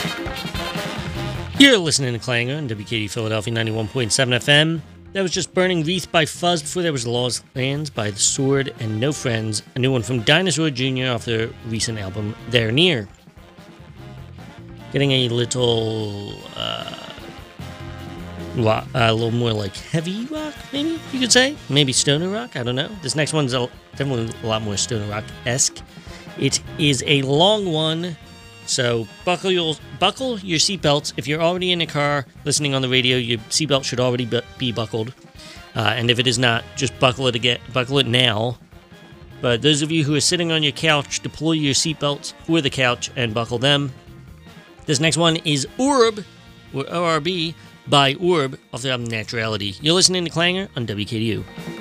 You're listening to Clanger on WKD Philadelphia 91.7 FM. That was just Burning Wreath by Fuzz. Before there was Lost Lands by The Sword and No Friends, a new one from Dinosaur Jr. off their recent album, They're Near. Getting a little little more like heavy rock, maybe you could say. Maybe stoner rock, I don't know. This next one's definitely a lot more stoner rock-esque. It is a long one. So buckle your seatbelts. If you're already in a car listening on the radio, your seatbelt should already be buckled. And if it is not, just buckle it now. But those of you who are sitting on your couch, deploy your seatbelts for the couch and buckle them. This next one is Orb, or ORB, by Orb off the album Naturality. You're listening to Clanger on WKDU.